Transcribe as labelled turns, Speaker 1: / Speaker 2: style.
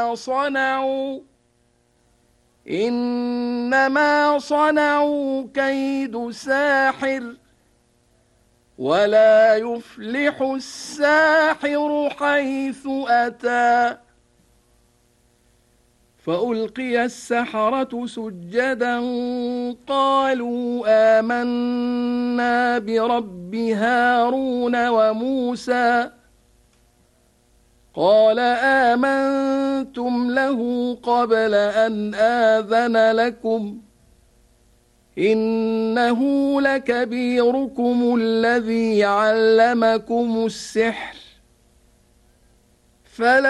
Speaker 1: صنعوا إنما صنعوا كيد ساحر ولا يفلح الساحر حيث أتى. فألقي السحرة سجدا قالوا آمنا برب هارون وموسى. قال آمنتم له قبل أن آذن لكم إنه لكبيركم الذي علمكم السحر